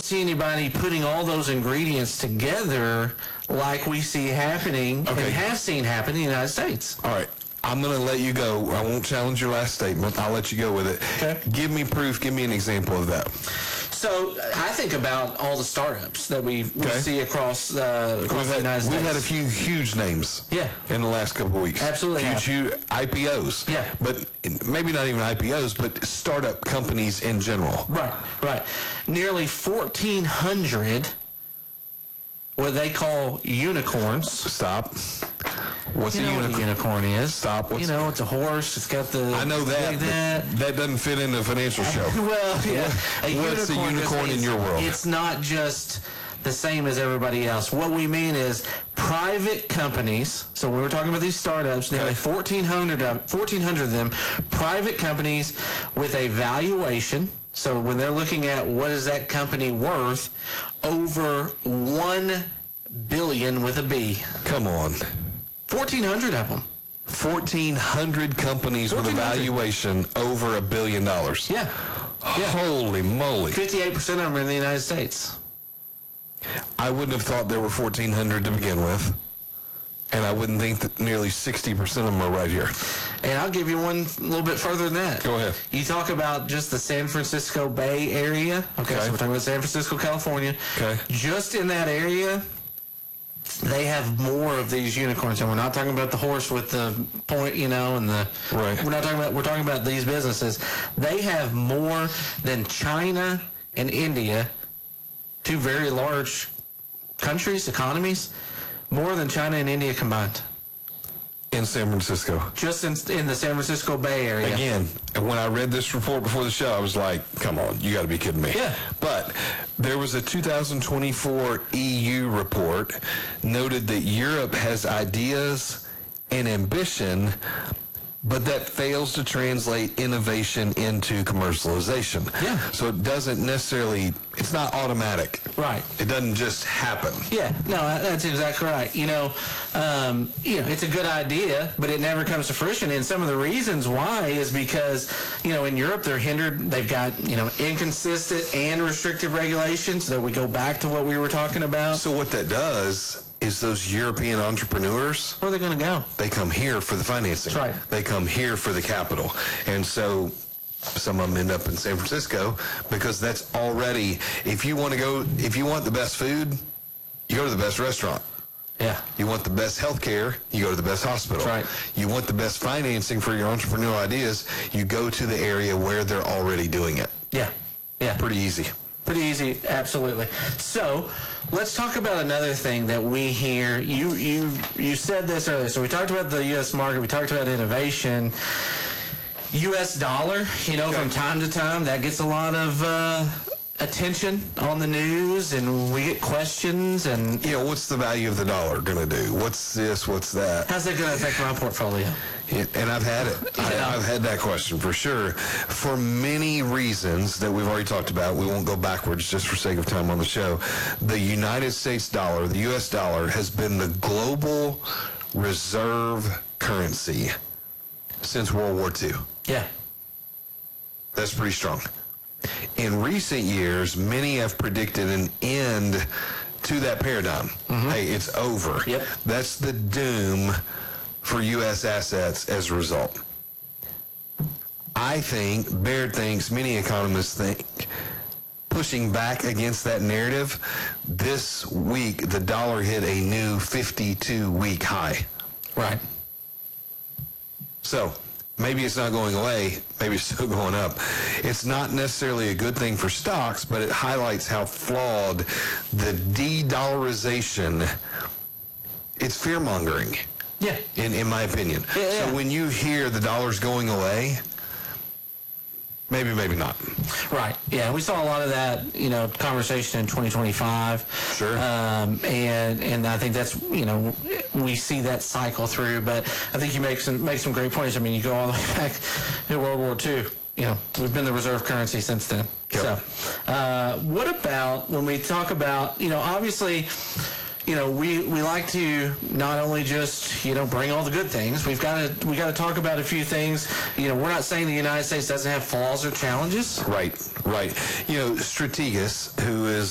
don't see anybody putting all those ingredients together like we see happening and have seen happen in the United States. All right. I'm going to let you go. I won't challenge your last statement. I'll let you go with it. Okay. Give me proof. Give me an example of that. So I think about all the startups that we see across the United States. We've had a few huge names in the last couple of weeks. Absolutely. Huge IPOs. Yeah. But maybe not even IPOs, but startup companies in general. Right. Nearly 1,400 what they call unicorns. Stop. What's a unicorn? What a unicorn is? Stop. It's a horse. It's got the... I know that. That doesn't fit in the financial show. Well, yeah. What's a unicorn in your world? It's not just the same as everybody else. What we mean is private companies. So when we're talking about these startups, nearly 1,400 of them, private companies with a valuation. So when they're looking at what is that company worth, over $1 billion with a B. Come on. 1,400 of them. 1,400 companies with a valuation over $1 billion. Yeah. Holy moly. 58% of them are in the United States. I wouldn't have thought there were 1,400 to begin with. And I wouldn't think that nearly 60% of them are right here. And I'll give you one a little bit further than that. Go ahead. You talk about just the San Francisco Bay Area. Okay. So we're talking about San Francisco, California. Okay. Just in that area, they have more of these unicorns. And we're not talking about the horse with the point, and the... Right. We're talking about these businesses. They have more than China and India, two very large countries, economies, more than China and India combined. In San Francisco. Just in the San Francisco Bay Area. Again, when I read this report before the show, I was like, come on, you got to be kidding me. Yeah. But there was a 2024 EU report noted that Europe has ideas and ambition, but that fails to translate innovation into commercialization. Yeah. So it doesn't necessarily, it's not automatic. Right. It doesn't just happen. Yeah, no, that's exactly right. It's a good idea, but it never comes to fruition. And some of the reasons why is because, in Europe they're hindered. They've got, inconsistent and restrictive regulations. So we go back to what we were talking about. So what that does is those European entrepreneurs, where are they going to go? They come here for the financing. That's right. They come here for the capital. And so some of them end up in San Francisco because that's already, if you want the best food, you go to the best restaurant. Yeah. You want the best health care, you go to the best hospital. That's right. You want the best financing for your entrepreneurial ideas, you go to the area where they're already doing it. Yeah. Pretty easy. Pretty easy, absolutely. So let's talk about another thing that we hear. You said this earlier. So we talked about the U.S. market. We talked about innovation. U.S. dollar, from time to time, that gets a lot of attention on the news, and we get questions. And what's the value of the dollar going to do? What's this? What's that? How's that going to affect my portfolio? And I've had it. I've had that question for sure. For many reasons that we've already talked about, we won't go backwards just for sake of time on the show. The United States dollar, the U.S. dollar, has been the global reserve currency since World War II. Yeah. That's pretty strong. In recent years, many have predicted an end to that paradigm. Mm-hmm. Hey, it's over. Yep. That's the doom for U.S. assets as a result. I think, Baird thinks, many economists think, pushing back against that narrative, this week the dollar hit a new 52-week high. Right. So, maybe it's not going away, maybe it's still going up. It's not necessarily a good thing for stocks, but it highlights how flawed the de-dollarization, it's fear-mongering. Yeah. In my opinion. Yeah. So when you hear the dollar's going away, maybe not. Right. Yeah, we saw a lot of that, conversation in 2025. Sure. And I think that's, we see that cycle through. But I think you make some great points. I mean, you go all the way back to World War II. We've been the reserve currency since then. Yep. So, what about when we talk about, obviously, we like to not only just, bring all the good things. We got to talk about a few things. We're not saying the United States doesn't have flaws or challenges. Right. Strategas, who is